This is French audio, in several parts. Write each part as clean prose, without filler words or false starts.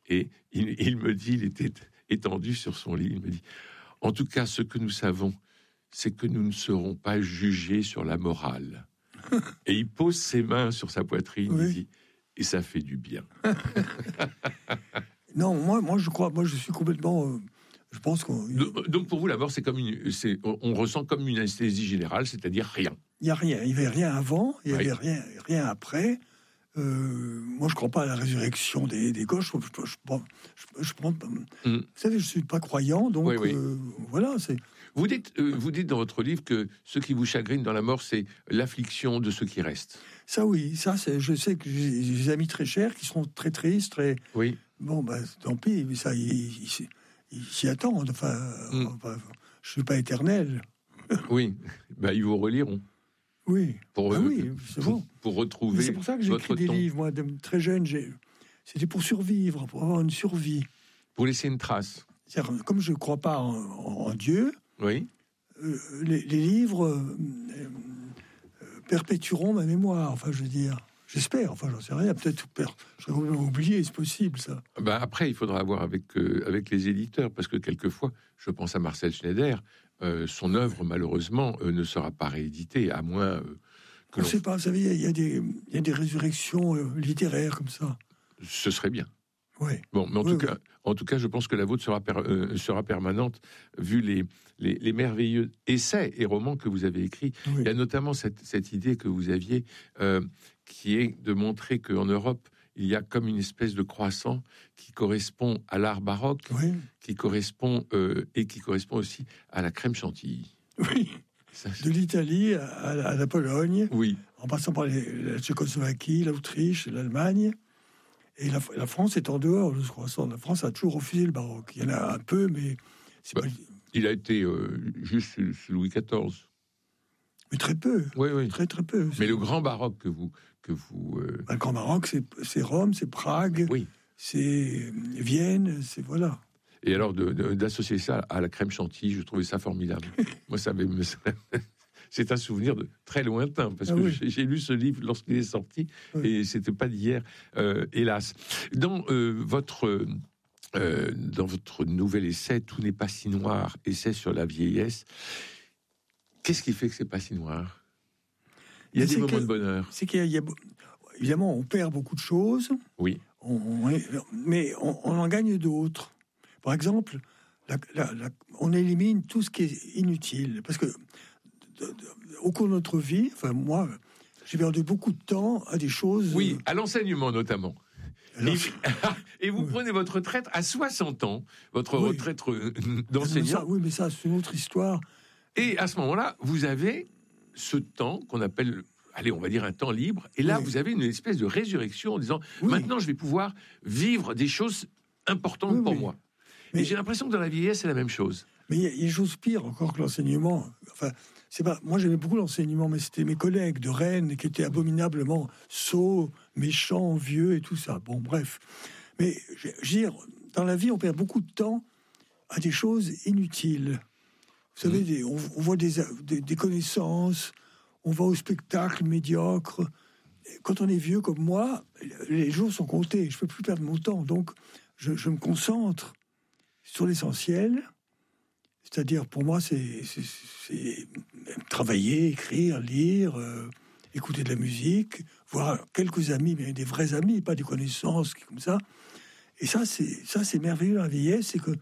Et il me dit, il était étendu sur son lit, il me dit, en tout cas, ce que nous savons, c'est que nous ne serons pas jugés sur la morale. Et il pose ses mains sur sa poitrine, il dit, et ça fait du bien. Non, moi je suis complètement... je pense qu'on... Donc pour vous, la mort, on ressent comme une anesthésie générale, c'est-à-dire rien. Il n'y a rien. Il n'y avait rien avant, il n'y avait rien après. Moi, je ne crois pas à la résurrection des gauches. Je prends, vous savez, je ne suis pas croyant, donc voilà. Vous dites dans votre livre que ce qui vous chagrine dans la mort, c'est l'affliction de ceux qui restent. Ça, oui. Ça, je sais que j'ai des amis très chers qui seront très tristes. Oui. Bon, tant pis, mais ça, ils s'y attendent. Enfin, je ne suis pas éternel. Oui. Ils vous reliront. Oui. C'est bon. Pour retrouver. Mais c'est pour ça que j'ai écrit des livres. Moi, très jeune, c'était pour survivre, pour avoir une survie. Pour laisser une trace. C'est-à-dire, comme je ne crois pas en Dieu, oui. Les livres perpétueront ma mémoire. Enfin, je veux dire, j'espère. Enfin, j'en sais rien. Peut-être j'aurais complètement oublié. C'est possible, ça. Après, il faudra voir avec les éditeurs, parce que quelquefois, je pense à Marcel Schneider. Son œuvre, malheureusement, ne sera pas rééditée, à moins que on ne sait pas, vous savez, il y a des résurrections littéraires comme ça. Ce serait bien. Oui. Bon, mais en tout cas, je pense que la vôtre sera permanente, vu les merveilleux essais et romans que vous avez écrits. Oui. Il y a notamment cette idée que vous aviez, qui est de montrer qu'en Europe, il y a comme une espèce de croissant qui correspond à l'art baroque, qui correspond aussi à la crème chantilly. Oui. De l'Italie à la Pologne, en passant par la Tchécoslovaquie, l'Autriche, l'Allemagne. Et la France est en dehors de ce croissant. La France a toujours refusé le baroque. Il y en a un peu, mais... il a été juste sous Louis XIV. Mais très peu. Oui. Très peu. Mais le grand baroque que vous... Le grand baroque, c'est Rome, c'est Prague, c'est Vienne, c'est... Voilà. Et alors, d'associer ça à la crème chantilly, je trouvais ça formidable. Moi, c'est un souvenir de très lointain, parce que j'ai lu ce livre lorsqu'il est sorti, et c'était pas d'hier, hélas. Dans votre nouvel essai, Tout n'est pas si noir, essai sur la vieillesse, qu'est-ce qui fait que c'est pas si noir? Il y a des moments de bonheur. C'est qu'il y a évidemment, on perd beaucoup de choses. Oui. Mais on en gagne d'autres. Par exemple, on élimine tout ce qui est inutile, parce que au cours de notre vie, enfin moi, j'ai perdu beaucoup de temps à des choses... Oui, à l'enseignement notamment. Et vous prenez votre retraite à 60 ans, votre retraite d'enseignant. Oui, mais ça, c'est une autre histoire. Et à ce moment-là, vous avez ce temps qu'on appelle, on va dire un temps libre, et là, vous avez une espèce de résurrection en disant, maintenant, je vais pouvoir vivre des choses importantes pour moi. Mais j'ai l'impression que dans la vieillesse, c'est la même chose. Mais il y a des choses pires encore que l'enseignement. Enfin, c'est pas. Moi, j'aimais beaucoup l'enseignement, mais c'était mes collègues de Rennes qui étaient abominablement sots, méchants, vieux et tout ça. Bon, bref. Mais je veux dire, dans la vie, on perd beaucoup de temps à des choses inutiles. Vous savez, on voit des connaissances, on va au spectacle médiocre. Quand on est vieux comme moi, les jours sont comptés. Je peux plus perdre mon temps, donc je me concentre sur l'essentiel. C'est-à-dire, pour moi, c'est travailler, écrire, lire, écouter de la musique, voir quelques amis, mais des vrais amis, pas des connaissances comme ça. Et ça, c'est merveilleux dans la vieillesse, c'est que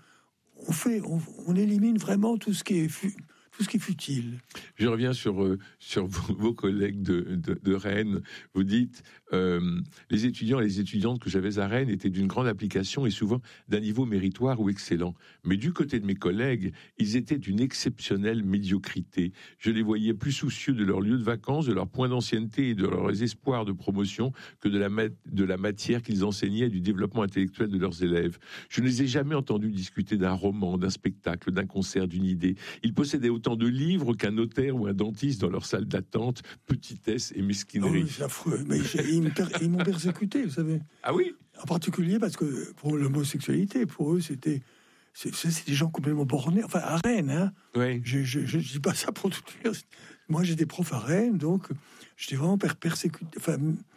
on élimine vraiment tout ce qui est futile. Je reviens sur vos collègues de Rennes. Vous dites, les étudiants et les étudiantes que j'avais à Rennes étaient d'une grande application et souvent d'un niveau méritoire ou excellent. Mais du côté de mes collègues, ils étaient d'une exceptionnelle médiocrité. Je les voyais plus soucieux de leur lieu de vacances, de leur point d'ancienneté et de leurs espoirs de promotion que de la matière qu'ils enseignaient et du développement intellectuel de leurs élèves. Je ne les ai jamais entendus discuter d'un roman, d'un spectacle, d'un concert, d'une idée. Ils possédaient autant de livres qu'un notaire ou un dentiste dans leur salle d'attente, petitesse et mesquinerie. Oh, c'est affreux, mais ils m'ont persécuté, vous savez. Ah oui? En particulier parce que pour l'homosexualité, pour eux, c'est des gens complètement bornés. Enfin, à Rennes, hein. Oui. Je dis pas ça pour tout dire. Moi, j'étais prof à Rennes, donc j'étais vraiment persécuté. Enfin,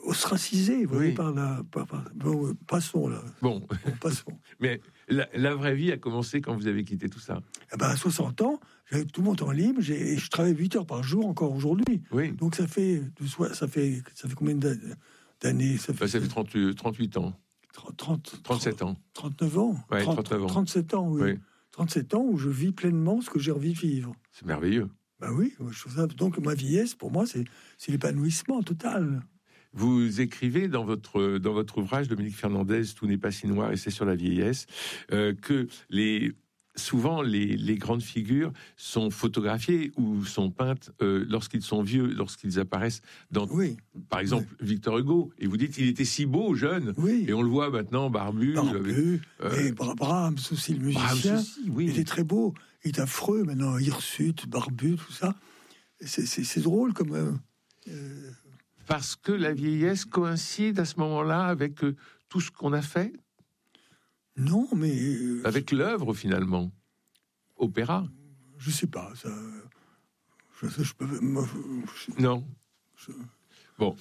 ostracisé, vous voyez, Oui. Bon, passons là. Bon, Passons. mais la vraie vie a commencé quand vous avez quitté tout ça. Eh ben, à 60 ans, j'avais tout mon temps libre, et je travaille 8 heures par jour encore aujourd'hui. Oui. Donc ça fait combien d'années? Ça Ça fait 38 ans, 37 ans. 39 ans. Ouais, 39 ans. 37 ans, oui. Oui. 37 ans où je vis pleinement ce que j'ai envie de vivre. C'est merveilleux. Ben oui, je trouve ça. Donc ma vieillesse, pour moi, c'est l'épanouissement total. Vous écrivez dans votre ouvrage, Dominique Fernandez, Tout n'est pas si noir et c'est sur la vieillesse, que souvent les grandes figures sont photographiées ou sont peintes lorsqu'ils sont vieux, lorsqu'ils apparaissent dans, Oui. par exemple, Victor Hugo. Et vous dites, il était si beau, jeune, Oui. et on le voit maintenant barbu. Et Brahms aussi, le musicien, Brahms aussi, oui. il est très beau. Il est affreux maintenant, hirsute, barbu, tout ça. C'est drôle comme... Parce que la vieillesse coïncide à ce moment-là avec tout ce qu'on a fait, Non, mais... avec l'œuvre finalement. Opéra. Je sais pas, ça... Je peux... Non. Bon,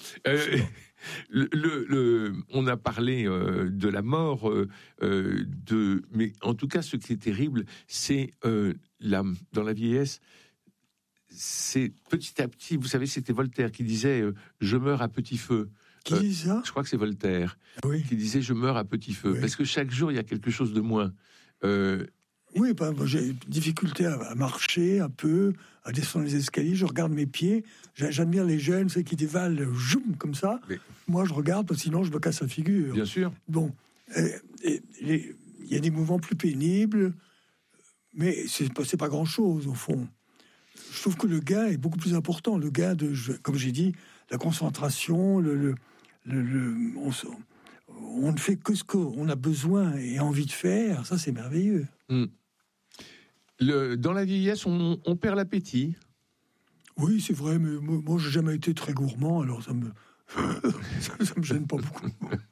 on a parlé de la mort, mais en tout cas, ce qui est terrible, c'est dans la vieillesse, c'est petit à petit. Vous savez, c'était Voltaire qui disait je meurs à petit feu. Qui dit ça? Je crois que c'est Voltaire Oui. qui disait je meurs à petit feu, Oui. parce que chaque jour il y a quelque chose de moins. Oui, j'ai difficulté à marcher un peu, à descendre les escaliers. Je regarde mes pieds. J'admire les jeunes, ceux qui dévalent zoom, comme ça. Mais- Moi, je regarde, parce que sinon, je me casse la figure. Bien sûr. Bon, il y a des mouvements plus pénibles, mais c'est pas grand-chose, au fond. Je trouve que le gain est beaucoup plus important. Le gain comme j'ai dit, la concentration, on ne fait que ce qu'on a besoin et envie de faire. Ça, c'est merveilleux. Dans la vieillesse, on perd l'appétit. Oui, c'est vrai, mais moi, j'ai jamais été très gourmand, alors ça me gêne pas beaucoup.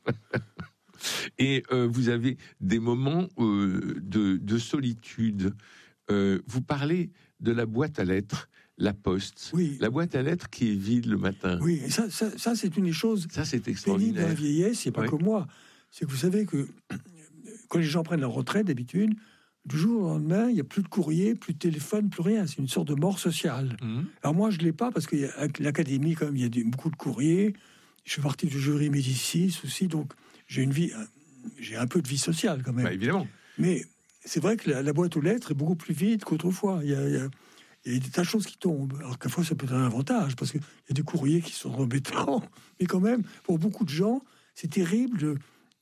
Et vous avez des moments de solitude. Vous parlez de la boîte à lettres, la poste. Oui. La boîte à lettres qui est vide le matin. Oui, et ça c'est une des choses Ça, c'est pénibles dans extraordinaire. la vieillesse, c'est pas Oui. que moi. C'est que vous savez que quand les gens prennent leur retraite, d'habitude, du jour au lendemain, il n'y a plus de courrier, plus de téléphone, plus rien. C'est une sorte de mort sociale. Mhm. Alors moi, je ne l'ai pas, parce qu'à l'académie, quand même, il y a beaucoup de courriers. Je fais partie du jury Médicis aussi, donc j'ai un peu de vie sociale quand même. Bah, évidemment. Mais c'est vrai que la boîte aux lettres est beaucoup plus vide qu'autrefois. Il y a des tas de choses qui tombent. Alors qu'à fois, ça peut être un avantage, parce qu'il y a des courriers qui sont embêtants. Mais quand même, pour beaucoup de gens, c'est terrible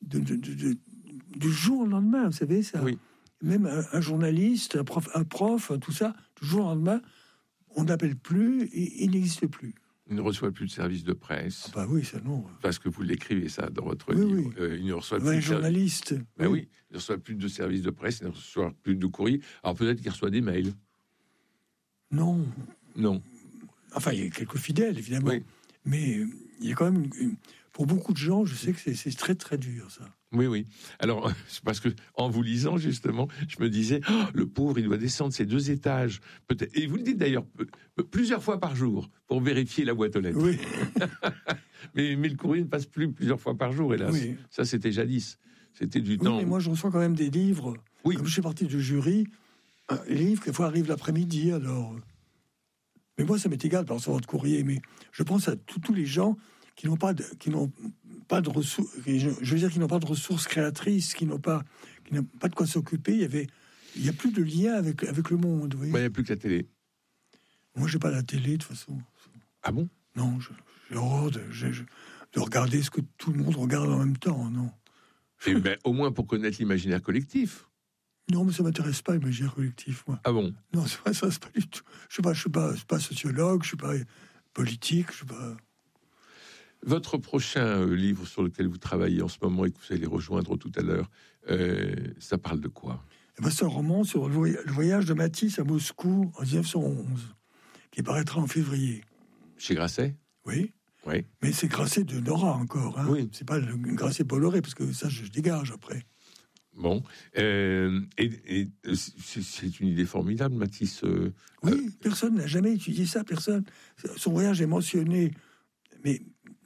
du jour au lendemain, vous savez, ça. Oui. Même un journaliste, un prof, tout ça, du jour au lendemain, on n'appelle plus, et il n'existe plus. Il ne reçoit plus de service de presse. Ah bah oui, ça non. Parce que vous l'écrivez ça dans votre Oui, livre. oui. Il ne reçoit Un plus de journaliste. oui, il ne reçoit plus de service de presse, il ne reçoit plus de courrier. Alors peut-être qu'il reçoit des mails. Non. Non. Enfin, il y a quelques fidèles, évidemment. Oui. Mais il y a quand même... Pour beaucoup de gens, je sais que c'est très, très dur, ça. Oui, oui. Alors, c'est parce que en vous lisant, justement, je me disais, oh, le pauvre, il doit descendre ces 2 étages. Peut-être. Et vous le dites d'ailleurs plusieurs fois par jour pour vérifier la boîte aux lettres. Oui. Mais le courrier ne passe plus plusieurs fois par jour, hélas. Oui. Ça, c'était jadis. C'était du Oui, temps. mais moi, je reçois quand même des livres. Oui. Comme je fais partie du jury, les livres, quelquefois, arrivent l'après-midi, alors... Mais moi, ça m'est égal par recevoir de courrier, mais je pense à tous les gens qui n'ont pas de ressources, je veux dire, qui n'ont pas de ressources créatrices, qui n'ont pas de quoi s'occuper. Il y a plus de lien avec le monde. Vous voyez. Il n'y a plus que la télé. Moi, j'ai pas la télé, de toute façon. Ah bon? Non, j'ai horreur de regarder ce que tout le monde regarde en même temps, non. Et ben, au moins pour connaître l'imaginaire collectif. Non, mais ça m'intéresse pas, l'imaginaire collectif, moi. Ah bon? Non, c'est pas ça, c'est pas du tout. Je suis pas sociologue, je suis pas politique, je suis pas... Votre prochain livre sur lequel vous travaillez en ce moment et que vous allez rejoindre tout à l'heure, ça parle de quoi? Eh ben, c'est un roman sur le voyage de Matisse à Moscou en 1911, qui paraîtra en février. Chez Grasset? Oui, Oui. mais c'est Grasset de Nora encore. Hein. Oui. C'est pas le Grasset Bolloré, parce que ça, je dégage après. Bon. Et c'est une idée formidable, Matisse. Oui, personne n'a jamais étudié ça, personne. Son voyage est mentionné, mais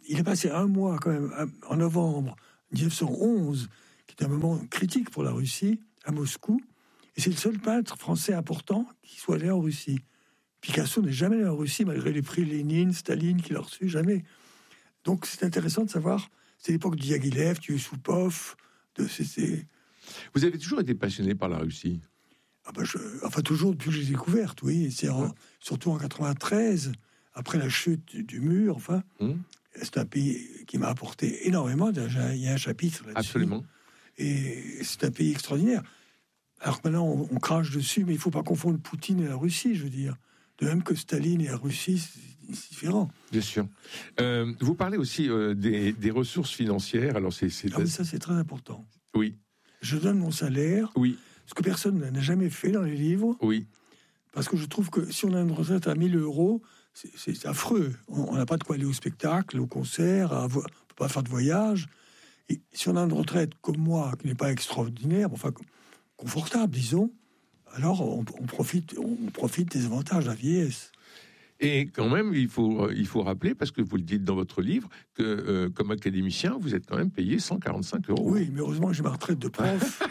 il a passé un mois quand même, en novembre 1911, qui est un moment critique pour la Russie, à Moscou. Et c'est le seul peintre français important qui soit allé en Russie. Picasso n'est jamais allé en Russie, malgré les prix Lénine, Staline qu'il a reçus, jamais. Donc c'est intéressant de savoir, c'est l'époque de Diaghilev, de Yusupov, Vous avez toujours été passionné par la Russie? Enfin, toujours depuis que j'ai découverte, oui. Surtout en 93, après la chute du mur, enfin. C'est un pays qui m'a apporté énormément. Il y a un chapitre là-dessus. Absolument. Et c'est un pays extraordinaire. Alors que maintenant, on crache dessus, mais il ne faut pas confondre Poutine et la Russie, je veux dire. De même que Staline et la Russie, c'est différent. Bien sûr. Vous parlez aussi des ressources financières. Alors mais ça, c'est très important. Oui. Je donne mon salaire, oui. Ce que personne n'a jamais fait dans les livres. Oui. Parce que je trouve que si on a une retraite à 1 000 euros, c'est affreux. On n'a pas de quoi aller au spectacle, au concert, on ne peut pas faire de voyage. Et si on a une retraite comme moi, qui n'est pas extraordinaire, enfin confortable, disons, alors on profite des avantages de la vieillesse. Et quand même, il faut rappeler, parce que vous le dites dans votre livre, que comme académicien, vous êtes quand même payé 145 €. Oui, mais heureusement que j'ai ma retraite de prof.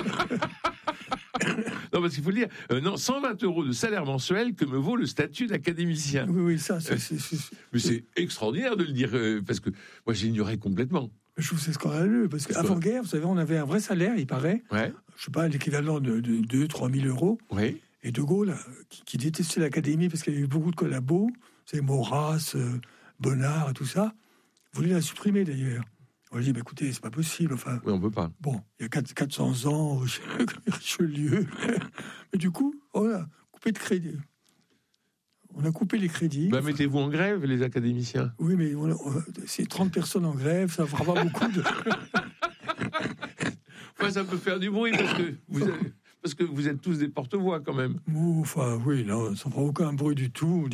Non, parce qu'il faut le dire, 120 € de salaire mensuel que me vaut le statut d'académicien. Oui, ça, Mais c'est extraordinaire de le dire, parce que moi, j'ignorais complètement. Je trouve que c'est scandaleux, parce qu'avant-guerre, vous savez, on avait un vrai salaire, il paraît. Ouais. Je sais pas, l'équivalent de 2 000 à 3 000 €. Oui. Et De Gaulle, qui détestait l'académie parce qu'il y avait eu beaucoup de collabos, c'est Maurras, Bonnard et tout ça, voulait la supprimer d'ailleurs. On lui dit, écoutez, c'est pas possible. Enfin, oui, on peut pas. Bon, il y a 400 ans, Richelieu. Mais du coup, on a coupé de crédit. On a coupé les crédits. Mettez-vous en grève, les académiciens. Oui, mais c'est 30 personnes en grève, ça fera pas beaucoup de... Enfin, ça peut faire du bruit, parce que vous êtes tous des porte-voix, quand même. Enfin, oui, non, ça ne fera aucun bruit du tout.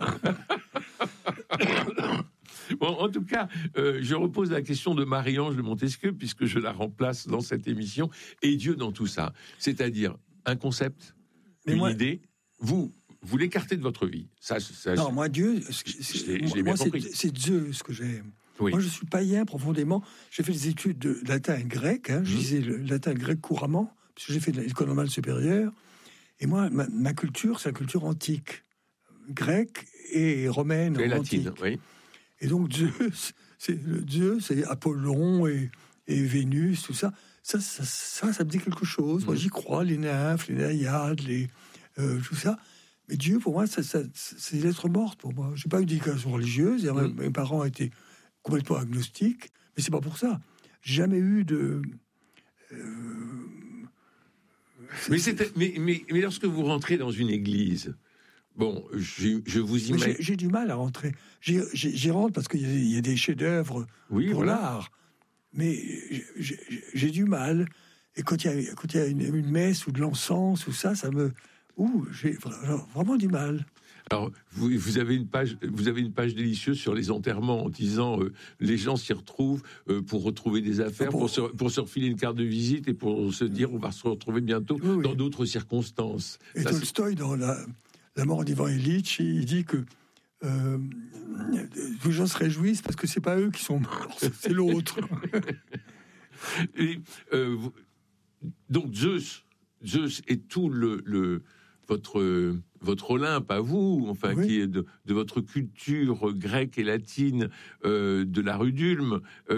Bon, en tout cas, je repose la question de Marie-Ange de Montesquieu, puisque je la remplace dans cette émission. Et Dieu dans tout ça. C'est-à-dire, un concept, idée, vous l'écartez de votre vie. Non, moi, Dieu, je l'ai bien compris. C'est Dieu ce que j'aime. Oui. Moi, je suis païen profondément. J'ai fait des études de latin et grec. Je lisais le latin et le grec couramment, parce que j'ai fait de l'école normale supérieure. Et moi, ma culture, c'est la culture antique, grecque et romaine. Et latine, oui. Et donc, Dieu, c'est Apollon et Vénus, tout ça. Ça me dit quelque chose. Moi, j'y crois, les nymphes, les naïades, tout ça. Mais Dieu, pour moi, c'est l'être morte, pour moi. Je n'ai pas eu d'éducation religieuse. Mes parents étaient complètement agnostiques. Mais c'est pas pour ça. J'ai jamais eu de... Mais lorsque vous rentrez dans une église... Bon, je vous imagine... J'ai du mal à rentrer. J'y rentre parce qu'il y a des chefs-d'œuvre pour l'art. Mais j'ai du mal. Et quand il y a une messe ou de l'encens ou ça me... j'ai vraiment du mal. Alors, vous avez une page délicieuse sur les enterrements en disant les gens s'y retrouvent pour retrouver des affaires, pour se refiler une carte de visite et pour se dire on va se retrouver bientôt dans d'autres circonstances. Et Tolstoï, dans La mort d'Ivan Ilitch, il dit que les gens se réjouissent parce que c'est pas eux qui sont morts, c'est l'autre. Et, donc Zeus est tout votre Olympe à vous, enfin qui est de votre culture grecque et latine, de la rue d'Ulm.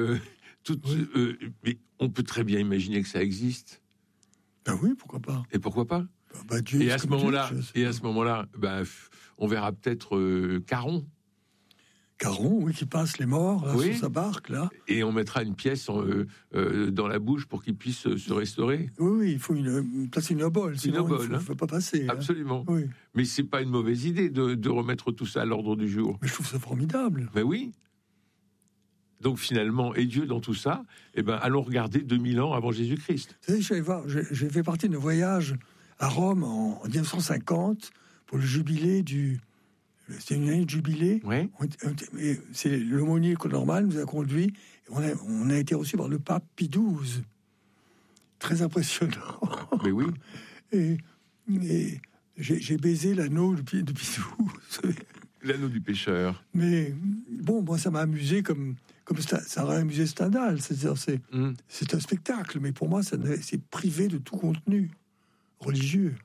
Mais on peut très bien imaginer que ça existe. Ben oui, pourquoi pas. Et pourquoi pas? Dieu, et à ce moment-là, on verra peut-être Caron. Caron, qui passe les morts là, sur sa barque là. Et on mettra une pièce dans la bouche pour qu'il puisse se restaurer. Oui, il faut placer une obole, sinon il ne faut pas passer. Absolument. Oui. Mais c'est pas une mauvaise idée de remettre tout ça à l'ordre du jour. Mais je trouve ça formidable. Mais oui. Donc finalement, et Dieu dans tout ça, allons regarder 2000 ans avant Jésus-Christ. Vous savez, j'ai fait partie d'un voyage à Rome en 1950 pour le jubilé c'était une année de jubilé. Ouais. C'est l'aumônier normal nous a conduits. On a été reçus par le pape Pie XII. Très impressionnant. Mais oui. Et j'ai baisé l'anneau de Pie XII. L'anneau du pêcheur. Mais bon, moi, ça m'a amusé comme ça aurait amusé Stendhal. C'est-à-dire, c'est un spectacle, mais pour moi, c'est privé de tout contenu religieux.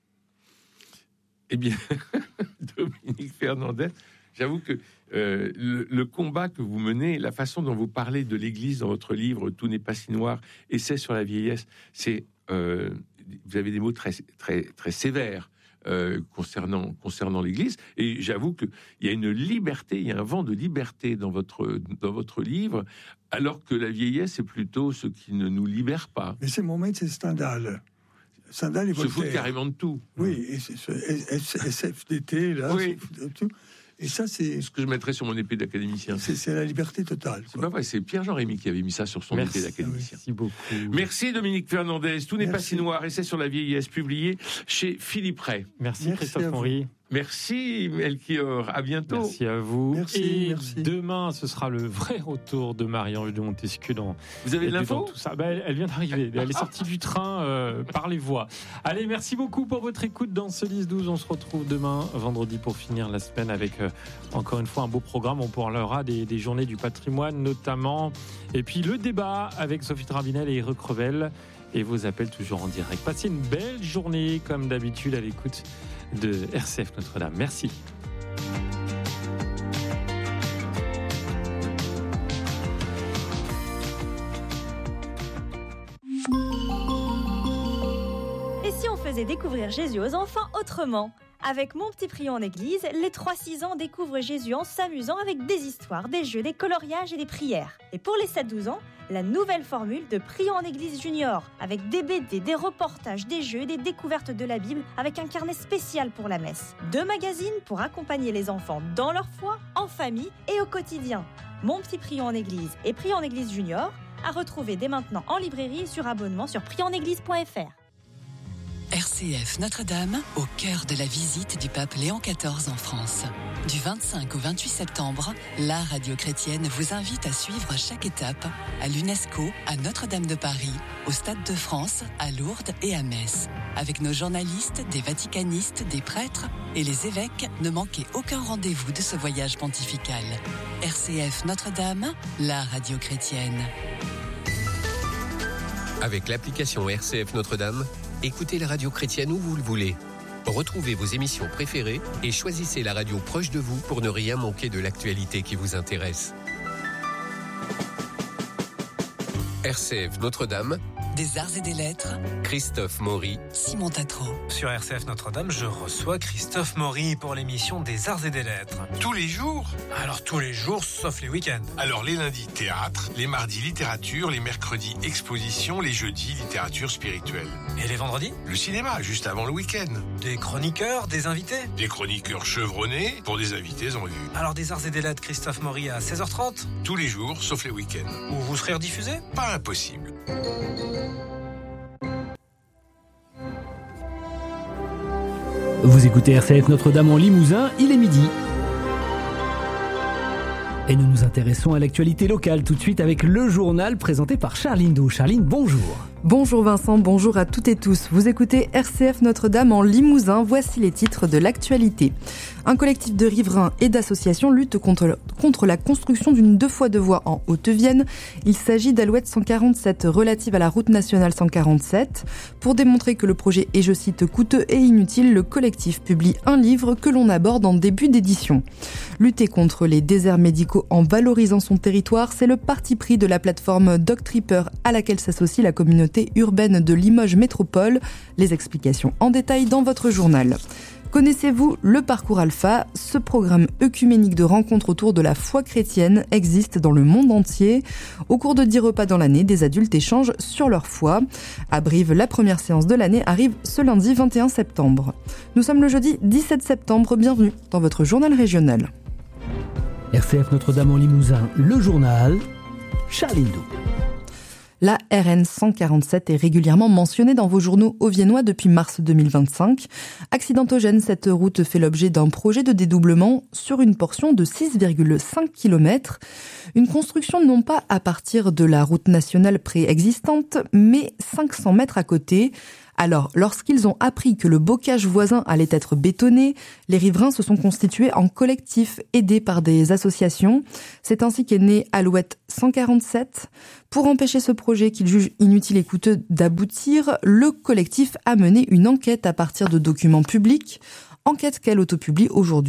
Eh bien, Dominique Fernandez, j'avoue que le combat que vous menez, la façon dont vous parlez de l'Église dans votre livre « Tout n'est pas si noir », Essai sur la vieillesse, c'est vous avez des mots très, très, très sévères concernant l'Église. Et j'avoue qu'il y a une liberté, il y a un vent de liberté dans votre livre, alors que la vieillesse est plutôt ce qui ne nous libère pas. Mais c'est mon maître, c'est Stendhal. Stendhal et Voltaire. Se fout carrément de tout. Oui, et c'est ce SFDT, là, oui. Tout. Et ça, c'est ce que je mettrais sur mon épée d'académicien. C'est la liberté totale. C'est pas vrai, c'est Pierre-Jean Rémy qui avait mis ça sur son épée d'académicien. Merci beaucoup. Merci Dominique Fernandez. Tout n'est pas si noir. Essai sur la vieillesse, publié chez Philippe Ray. Merci Christophe Maury. Merci Melchior, à bientôt. Merci à vous. Merci. Demain, ce sera le vrai retour de Marie-Ange de Montesquieu dans. Vous avez de l'info ? Tout ça. Elle vient d'arriver. Elle est sortie du train par les voies. Allez, merci beaucoup pour votre écoute dans ce 10-12. On se retrouve demain, vendredi, pour finir la semaine avec encore une fois un beau programme. On parlera des journées du patrimoine notamment. Et puis le débat avec Sophie Trabinel et Eric Revel. Et vos appels toujours en direct. Passez une belle journée comme d'habitude à l'écoute de RCF Notre-Dame. Merci. Et si on faisait découvrir Jésus aux enfants autrement ? Avec Mon Petit Prion en Église, les 3-6 ans découvrent Jésus en s'amusant avec des histoires, des jeux, des coloriages et des prières. Et pour les 7-12 ans, la nouvelle formule de Prion en Église Junior, avec des BD, des reportages, des jeux et des découvertes de la Bible, avec un carnet spécial pour la messe. 2 magazines pour accompagner les enfants dans leur foi, en famille et au quotidien. Mon Petit Prion en Église et Prion en Église Junior, à retrouver dès maintenant en librairie et sur abonnement sur prionenéglise.fr. RCF Notre-Dame, au cœur de la visite du pape Léon XIV en France. Du 25 au 28 septembre, la radio chrétienne vous invite à suivre chaque étape à l'UNESCO, à Notre-Dame de Paris, au Stade de France, à Lourdes et à Metz. Avec nos journalistes, des vaticanistes, des prêtres et les évêques, ne manquez aucun rendez-vous de ce voyage pontifical. RCF Notre-Dame, la radio chrétienne. Avec l'application RCF Notre-Dame, écoutez la radio chrétienne où vous le voulez. Retrouvez vos émissions préférées et choisissez la radio proche de vous pour ne rien manquer de l'actualité qui vous intéresse. RCF Notre-Dame, des arts et des lettres, Christophe Maury, Simon Tatro. Sur RCF Notre-Dame, je reçois Christophe Maury pour l'émission des arts et des lettres. Tous les jours ? Alors tous les jours, sauf les week-ends. Alors les lundis, théâtre, les mardis, littérature, les mercredis, exposition, les jeudis, littérature spirituelle. Et les vendredis ? Le cinéma, juste avant le week-end. Des chroniqueurs, des invités ? Des chroniqueurs chevronnés pour des invités en vue. Alors des arts et des lettres, Christophe Maury à 16h30 ? Tous les jours, sauf les week-ends. Où vous serez rediffusé ? Pas impossible. Vous écoutez RCF Notre-Dame en Limousin, il est midi. Et nous nous intéressons à l'actualité locale tout de suite avec le journal présenté par Charline Doux. Charline, bonjour. Bonjour Vincent, bonjour à toutes et tous. Vous écoutez RCF Notre-Dame en Limousin, voici les titres de l'actualité. Un collectif de riverains et d'associations lutte contre la construction d'une 2x2 voies en Haute-Vienne. Il s'agit d'Alouette 147 relative à la route nationale 147. Pour démontrer que le projet est, je cite, coûteux et inutile, le collectif publie un livre que l'on aborde en début d'édition. Lutter contre les déserts médicaux en valorisant son territoire, c'est le parti pris de la plateforme DocTripper à laquelle s'associe la communauté urbaine de Limoges Métropole. Les explications en détail dans votre journal. Connaissez-vous le Parcours Alpha ? Ce programme œcuménique de rencontres autour de la foi chrétienne existe dans le monde entier. Au cours de 10 repas dans l'année, des adultes échangent sur leur foi. À Brive, la première séance de l'année arrive ce lundi 21 septembre. Nous sommes le jeudi 17 septembre. Bienvenue dans votre journal régional. RCF Notre-Dame en Limousin, le journal, Charline Doux. La RN 147 est régulièrement mentionnée dans vos journaux auviennois depuis mars 2025. Accidentogène, cette route fait l'objet d'un projet de dédoublement sur une portion de 6,5 km. Une construction non pas à partir de la route nationale préexistante, mais 500 mètres à côté. Alors, lorsqu'ils ont appris que le bocage voisin allait être bétonné, les riverains se sont constitués en collectif, aidés par des associations. C'est ainsi qu'est né Alouette 147. Pour empêcher ce projet qu'ils jugent inutile et coûteux d'aboutir, le collectif a mené une enquête à partir de documents publics. Enquête qu'il autopublie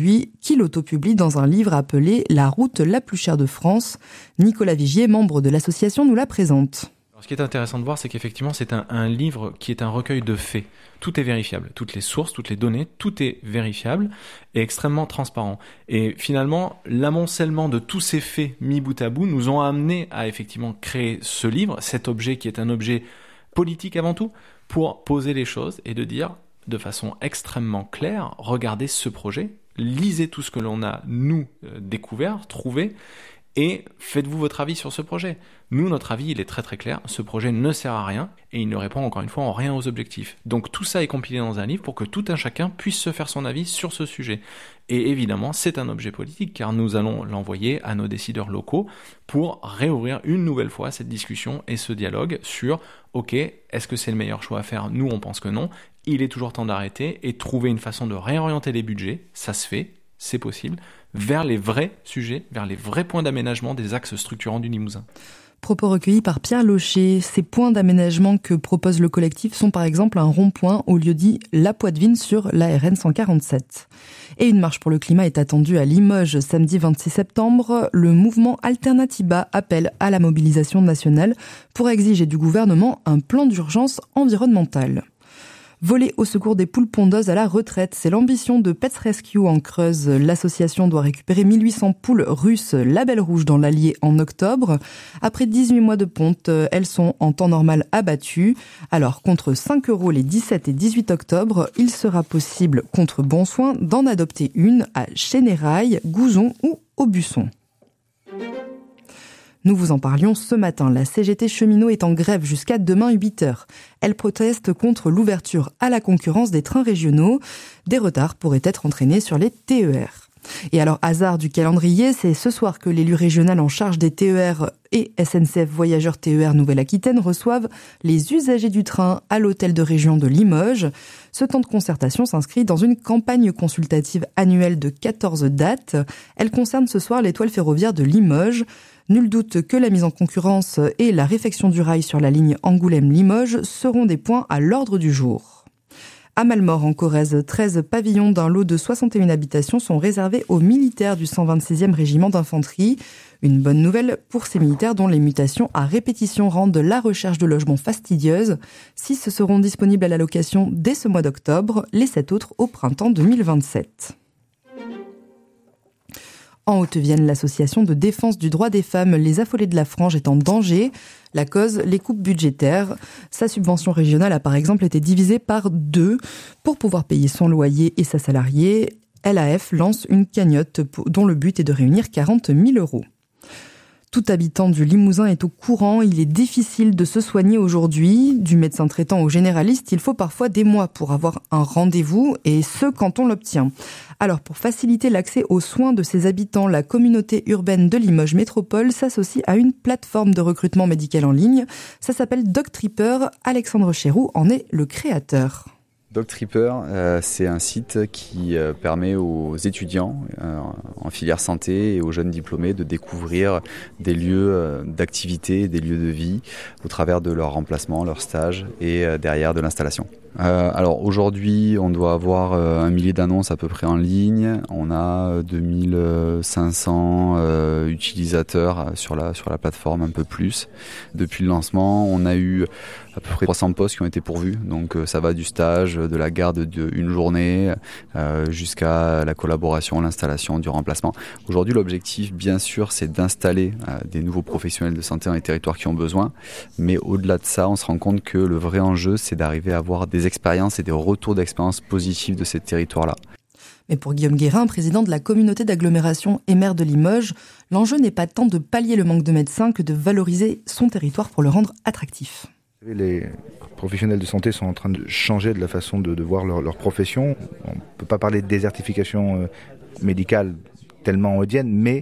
dans un livre appelé « La route la plus chère de France ». Nicolas Vigier, membre de l'association, nous la présente. Ce qui est intéressant de voir, c'est qu'effectivement, c'est un livre qui est un recueil de faits. Tout est vérifiable. Toutes les sources, toutes les données, tout est vérifiable et extrêmement transparent. Et finalement, l'amoncellement de tous ces faits mis bout à bout nous ont amené à effectivement créer ce livre, cet objet qui est un objet politique avant tout, pour poser les choses et de dire de façon extrêmement claire, regardez ce projet, lisez tout ce que l'on a, nous, découvert, trouvé, et faites-vous votre avis sur ce projet. Nous, notre avis, il est très très clair. Ce projet ne sert à rien et il ne répond encore une fois en rien aux objectifs. Donc tout ça est compilé dans un livre pour que tout un chacun puisse se faire son avis sur ce sujet. Et évidemment, c'est un objet politique car nous allons l'envoyer à nos décideurs locaux pour réouvrir une nouvelle fois cette discussion et ce dialogue sur « Ok, est-ce que c'est le meilleur choix à faire ? Nous, on pense que non. Il est toujours temps d'arrêter et trouver une façon de réorienter les budgets. Ça se fait, c'est possible. Vers les vrais sujets, vers les vrais points d'aménagement des axes structurants du Limousin. Propos recueillis par Pierre Locher. Ces points d'aménagement que propose le collectif sont par exemple un rond-point au lieu-dit La Poitevine sur la RN 147. Et une marche pour le climat est attendue à Limoges samedi 26 septembre. Le mouvement Alternatiba appelle à la mobilisation nationale pour exiger du gouvernement un plan d'urgence environnementale. Voler au secours des poules pondeuses à la retraite, c'est l'ambition de Pets Rescue en Creuse. L'association doit récupérer 1800 poules russes label rouge dans l'Allier en octobre. Après 18 mois de ponte, elles sont en temps normal abattues. Alors, contre 5 € les 17 et 18 octobre, il sera possible, contre bon soin, d'en adopter une à Chénérail, Gouzon ou Aubusson. Nous vous en parlions ce matin. La CGT cheminot est en grève jusqu'à demain 8h. Elle proteste contre l'ouverture à la concurrence des trains régionaux. Des retards pourraient être entraînés sur les TER. Et alors, hasard du calendrier, c'est ce soir que l'élu régional en charge des TER et SNCF Voyageurs TER Nouvelle-Aquitaine reçoivent les usagers du train à l'hôtel de région de Limoges. Ce temps de concertation s'inscrit dans une campagne consultative annuelle de 14 dates. Elle concerne ce soir l'étoile ferroviaire de Limoges. Nul doute que la mise en concurrence et la réfection du rail sur la ligne Angoulême-Limoges seront des points à l'ordre du jour. À Malmort, en Corrèze, 13 pavillons d'un lot de 61 habitations sont réservés aux militaires du 126e régiment d'infanterie. Une bonne nouvelle pour ces militaires dont les mutations à répétition rendent la recherche de logement fastidieuse. 6 seront disponibles à la location dès ce mois d'octobre, les 7 autres au printemps 2027. En Haute-Vienne, l'association de défense du droit des femmes Les Affolées de la Frange est en danger. La cause, les coupes budgétaires. Sa subvention régionale a par exemple été divisée par 2 pour pouvoir payer son loyer et sa salariée. LAF lance une cagnotte dont le but est de réunir 40 000 €. Tout habitant du Limousin est au courant, il est difficile de se soigner aujourd'hui. Du médecin traitant au généraliste, il faut parfois des mois pour avoir un rendez-vous, et ce quand on l'obtient. Alors pour faciliter l'accès aux soins de ses habitants, la communauté urbaine de Limoges Métropole s'associe à une plateforme de recrutement médical en ligne. Ça s'appelle DocTripper. Alexandre Chéroux en est le créateur. DocTripper, c'est un site qui permet aux étudiants en filière santé et aux jeunes diplômés de découvrir des lieux d'activité, des lieux de vie au travers de leur remplacement, leur stage et derrière de l'installation. Alors aujourd'hui, on doit avoir 1 millier d'annonces à peu près en ligne. On a 2500 utilisateurs sur la plateforme, un peu plus. Depuis le lancement, on a eu à peu près 300 postes qui ont été pourvus. Donc ça va du stage, de la garde d'une journée jusqu'à la collaboration, l'installation, du remplacement. Aujourd'hui, l'objectif, bien sûr, c'est d'installer des nouveaux professionnels de santé dans les territoires qui ont besoin. Mais au-delà de ça, on se rend compte que le vrai enjeu, c'est d'arriver à avoir des expériences et des retours d'expériences positifs de ces territoires-là. Mais pour Guillaume Guérin, président de la communauté d'agglomération et maire de Limoges, l'enjeu n'est pas tant de pallier le manque de médecins que de valoriser son territoire pour le rendre attractif. Les professionnels de santé sont en train de changer de la façon de voir leur profession. On ne peut pas parler de désertification médicale tellement audienne, mais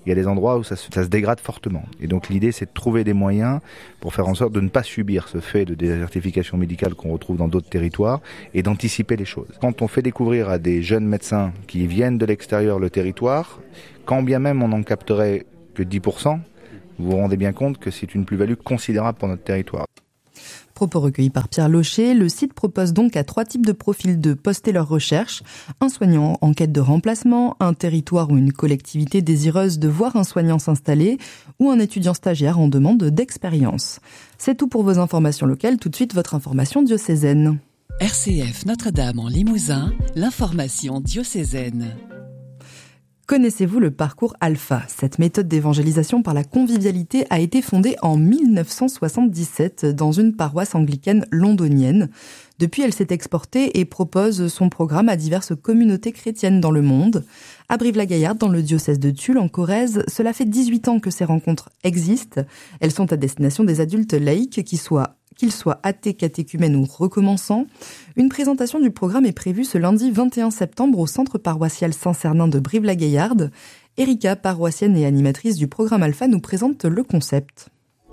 il y a des endroits où ça se dégrade fortement. Et donc l'idée, c'est de trouver des moyens pour faire en sorte de ne pas subir ce fait de désertification médicale qu'on retrouve dans d'autres territoires et d'anticiper les choses. Quand on fait découvrir à des jeunes médecins qui viennent de l'extérieur le territoire, quand bien même on n'en capterait que 10%, vous vous rendez bien compte que c'est une plus-value considérable pour notre territoire. Propos recueillis par Pierre Locher, le site propose donc à 3 types de profils de poster leurs recherches. Un soignant en quête de remplacement, un territoire ou une collectivité désireuse de voir un soignant s'installer, ou un étudiant stagiaire en demande d'expérience. C'est tout pour vos informations locales, tout de suite votre information diocésaine. RCF Notre-Dame en Limousin, l'information diocésaine. Connaissez-vous le parcours Alpha ? Cette méthode d'évangélisation par la convivialité a été fondée en 1977 dans une paroisse anglicane londonienne. Depuis, elle s'est exportée et propose son programme à diverses communautés chrétiennes dans le monde. À Brive-la-Gaillarde, dans le diocèse de Tulle, en Corrèze, cela fait 18 ans que ces rencontres existent. Elles sont à destination des adultes laïcs qu'ils soient athées, catéchumènes ou recommençants. Une présentation du programme est prévue ce lundi 21 septembre au centre paroissial Saint-Cernin de Brive-la-Gaillarde. Erika, paroissienne et animatrice du programme Alpha, nous présente le concept.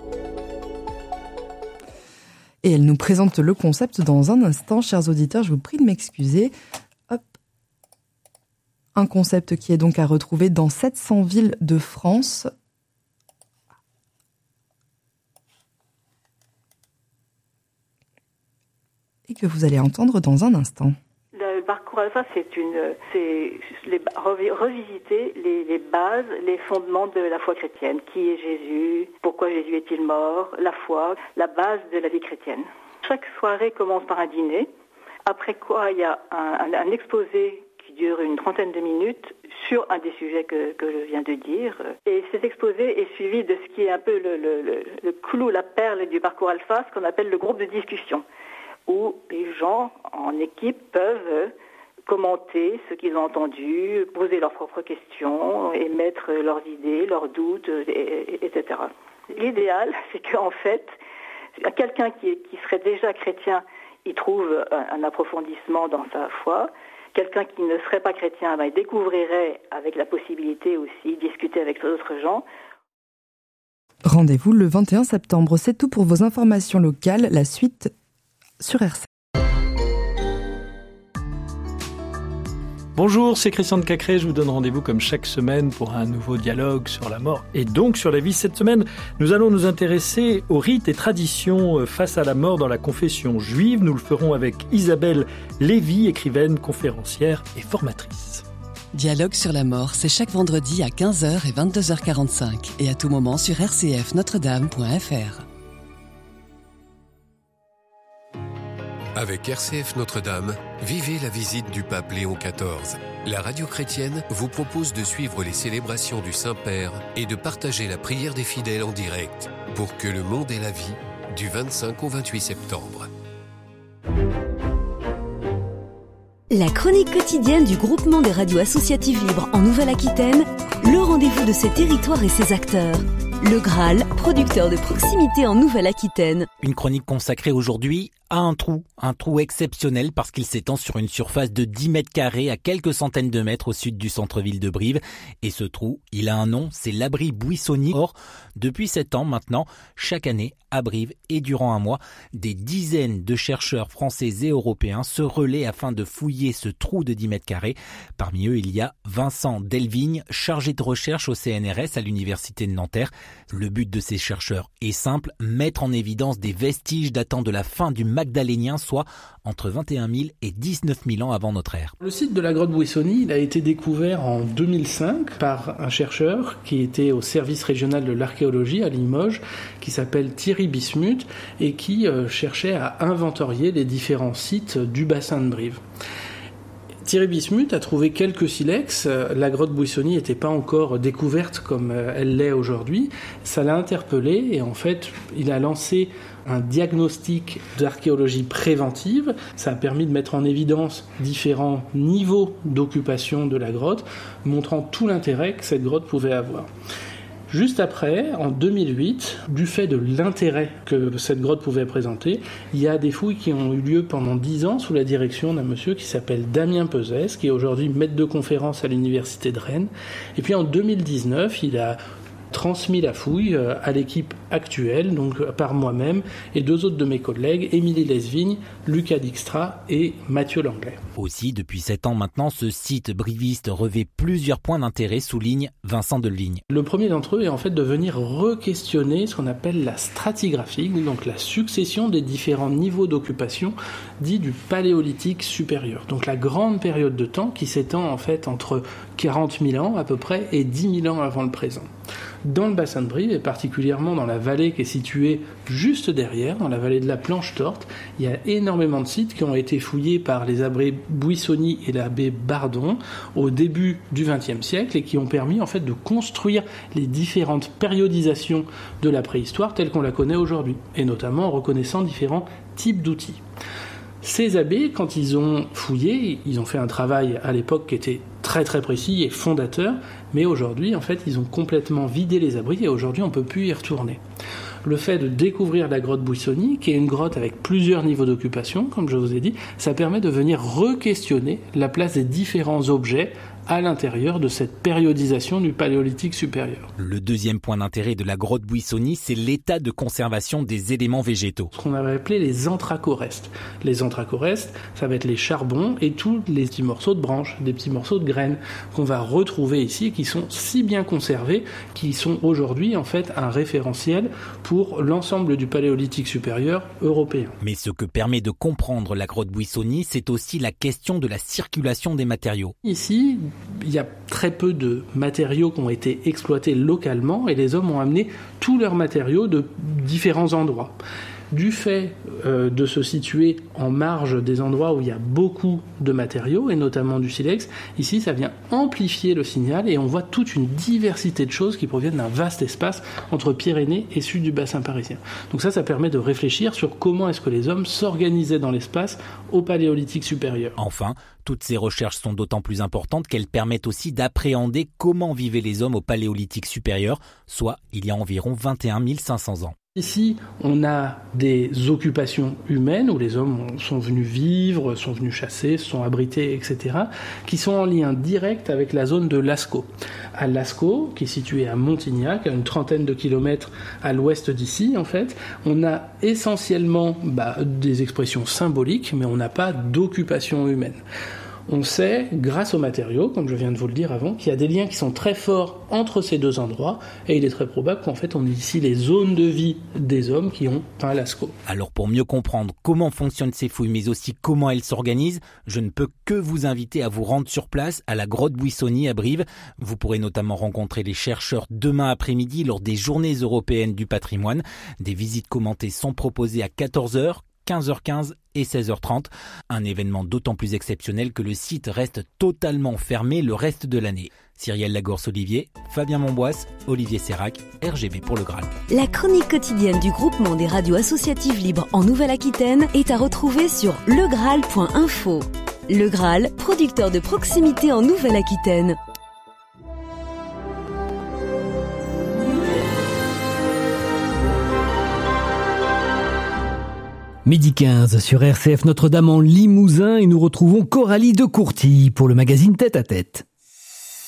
Et elle nous présente le concept dans un instant. Chers auditeurs, je vous prie de m'excuser. Hop. Un concept qui est donc à retrouver dans 700 villes de France. Et que vous allez entendre dans un instant. Le parcours Alpha, c'est revisiter les bases, les fondements de la foi chrétienne. Qui est Jésus? Pourquoi Jésus est-il mort? La foi, la base de la vie chrétienne. Chaque soirée commence par un dîner, après quoi il y a un exposé qui dure une trentaine de minutes sur un des sujets que je viens de dire. Et cet exposé est suivi de ce qui est un peu le clou, la perle du parcours Alpha, ce qu'on appelle le groupe de discussion, où les gens en équipe peuvent commenter ce qu'ils ont entendu, poser leurs propres questions, émettre leurs idées, leurs doutes, etc. L'idéal, c'est qu'en fait, quelqu'un qui serait déjà chrétien, il trouve un approfondissement dans sa foi. Quelqu'un qui ne serait pas chrétien, il découvrirait, avec la possibilité aussi, discuter avec d'autres gens. Rendez-vous le 21 septembre. C'est tout pour vos informations locales. La suite sur RCF. Bonjour, c'est Christian de Cacré, je vous donne rendez-vous comme chaque semaine pour un nouveau dialogue sur la mort et donc sur la vie. Cette semaine, nous allons nous intéresser aux rites et traditions face à la mort dans la confession juive. Nous le ferons avec Isabelle Lévy, écrivaine, conférencière et formatrice. Dialogue sur la mort, c'est chaque vendredi à 15h et 22h45 et à tout moment sur rcfnotredame.fr. Avec RCF Notre-Dame, vivez la visite du pape Léon XIV. La radio chrétienne vous propose de suivre les célébrations du Saint-Père et de partager la prière des fidèles en direct pour que le monde ait la vie du 25 au 28 septembre. La chronique quotidienne du groupement des radios associatives libres en Nouvelle-Aquitaine, le rendez-vous de ses territoires et ses acteurs. Le Graal, producteur de proximité en Nouvelle-Aquitaine. Une chronique consacrée aujourd'hui à un trou exceptionnel parce qu'il s'étend sur une surface de 10 mètres carrés à quelques centaines de mètres au sud du centre-ville de Brive. Et ce trou, il a un nom, c'est l'abri buissonnier. Or, depuis 7 ans maintenant, chaque année, à Brive et durant un mois, des dizaines de chercheurs français et européens se relaient afin de fouiller ce trou de 10 mètres carrés. Parmi eux, il y a Vincent Delvigne, chargé de recherche au CNRS à l'université de Nanterre. Le but de ces chercheurs est simple, mettre en évidence des vestiges datant de la fin du Magdalénien, soit entre 21 000 et 19 000 ans avant notre ère. Le site de la grotte Buissonnier, il a été découvert en 2005 par un chercheur qui était au service régional de l'archéologie à Limoges, qui s'appelle Thierry Bismuth et qui cherchait à inventorier les différents sites du bassin de Brive. Thierry Bismuth a trouvé quelques silex. La grotte Buissonnier n'était pas encore découverte comme elle l'est aujourd'hui. Ça l'a interpellé et en fait, il a lancé un diagnostic d'archéologie préventive. Ça a permis de mettre en évidence différents niveaux d'occupation de la grotte, montrant tout l'intérêt que cette grotte pouvait avoir. Juste après, en 2008, du fait de l'intérêt que cette grotte pouvait présenter, il y a des fouilles qui ont eu lieu pendant 10 ans sous la direction d'un monsieur qui s'appelle Damien Pezès, qui est aujourd'hui maître de conférence à l'université de Rennes. Et puis en 2019, il a transmis la fouille à l'équipe actuelle, donc par moi-même et 2 autres de mes collègues, Émilie Lesvigne, Lucas Dijkstra et Mathieu Langlais. Aussi, depuis 7 ans maintenant, ce site briviste revêt plusieurs points d'intérêt, souligne Vincent Deligne. Le premier d'entre eux est en fait de venir re-questionner ce qu'on appelle la stratigraphie, donc la succession des différents niveaux d'occupation dits du paléolithique supérieur. Donc la grande période de temps qui s'étend en fait entre 40 000 ans à peu près et 10 000 ans avant le présent. Dans le bassin de Brive, et particulièrement dans la vallée qui est située juste derrière, dans la vallée de la Planche-Torte, il y a énormément de sites qui ont été fouillés par les abbés Buissoni et l'abbé Bardon au début du XXe siècle et qui ont permis en fait de construire les différentes périodisations de la préhistoire telle qu'on la connaît aujourd'hui, et notamment en reconnaissant différents types d'outils. Ces abbés, quand ils ont fouillé, ils ont fait un travail à l'époque qui était très très précis et fondateur, mais aujourd'hui, en fait, ils ont complètement vidé les abris et aujourd'hui, on ne peut plus y retourner. Le fait de découvrir la grotte Buissoni, qui est une grotte avec plusieurs niveaux d'occupation, comme je vous ai dit, ça permet de venir re-questionner la place des différents objets à l'intérieur de cette périodisation du paléolithique supérieur. Le deuxième point d'intérêt de la grotte Buissoni, c'est l'état de conservation des éléments végétaux. Ce qu'on avait appelé les anthracorestes. Les anthracorestes, ça va être les charbons et tous les petits morceaux de branches, des petits morceaux de graines qu'on va retrouver ici et qui sont si bien conservés qu'ils sont aujourd'hui en fait un référentiel pour l'ensemble du paléolithique supérieur européen. Mais ce que permet de comprendre la grotte Buissoni, c'est aussi la question de la circulation des matériaux. Ici, il y a très peu de matériaux qui ont été exploités localement et les hommes ont amené tous leurs matériaux de différents endroits. Du fait de se situer en marge des endroits où il y a beaucoup de matériaux, et notamment du silex, ici ça vient amplifier le signal et on voit toute une diversité de choses qui proviennent d'un vaste espace entre Pyrénées et sud du bassin parisien. Donc ça permet de réfléchir sur comment est-ce que les hommes s'organisaient dans l'espace au paléolithique supérieur. Enfin, toutes ces recherches sont d'autant plus importantes qu'elles permettent aussi d'appréhender comment vivaient les hommes au paléolithique supérieur, soit il y a environ 21 500 ans. Ici, on a des occupations humaines où les hommes sont venus vivre, sont venus chasser, sont abrités, etc., qui sont en lien direct avec la zone de Lascaux. À Lascaux, qui est situé à Montignac, à une trentaine de kilomètres à l'ouest d'ici, en fait, on a essentiellement des expressions symboliques, mais on n'a pas d'occupation humaine. On sait, grâce aux matériaux, comme je viens de vous le dire avant, qu'il y a des liens qui sont très forts entre ces deux endroits, et il est très probable qu'en fait on ait ici les zones de vie des hommes qui ont peint Lascaux. Alors pour mieux comprendre comment fonctionnent ces fouilles, mais aussi comment elles s'organisent, je ne peux que vous inviter à vous rendre sur place à la grotte Buissoni à Brive. Vous pourrez notamment rencontrer les chercheurs demain après-midi lors des Journées européennes du patrimoine. Des visites commentées sont proposées à 14h, 15h15 et 16h30. Un événement d'autant plus exceptionnel que le site reste totalement fermé le reste de l'année. Cyrielle Lagorce-Olivier, Fabien Montboisse, Olivier Sérac, RGB pour le Graal. La chronique quotidienne du groupement des radios associatives libres en Nouvelle-Aquitaine est à retrouver sur legraal.info. Le Graal, producteur de proximité en Nouvelle-Aquitaine. Midi 15 sur RCF Notre-Dame en Limousin et nous retrouvons Coralie de Courtilly pour le magazine Tête à Tête.